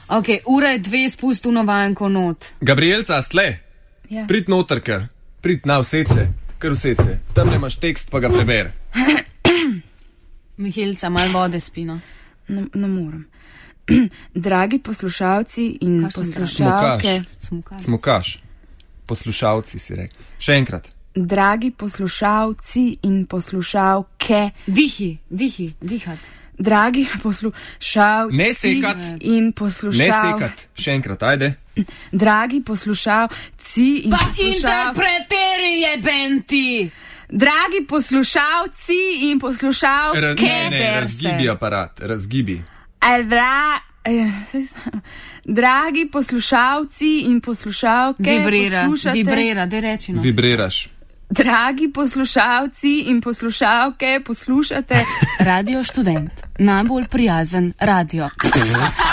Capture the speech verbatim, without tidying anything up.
Ok, ura je dve, spustu navajanko not. Gabrielca, stle? Ja. Prid noter, ker. Prid na vsece, kar vsece. Tam imaš tekst, pa ga preber. Mihelica, malo vode spino. Ne, ne morem. Dragi poslušalci in poslušalke. Smukaš. Smukaš. Poslušalci si rekel. Še enkrat. Dragi poslušalci in poslušalke. Dihi, dihi, dihat. Dragi poslušalci ne sekat. in poslušalke. Ne sekat. Še enkrat, ajde. Dragi poslušalci in pa poslušalke. Interpreteri je benti. Dragi poslušalci in poslušalke. Ra- ne, ne, razgibi aparat, razgibi. Dra, dragi poslušalci in poslušalke. Vibrira, poslušate, vibrira, da rečino. Vibriraš. Dragi poslušalci in poslušalke, poslušate Radio Študent, najbolj prijazen radio.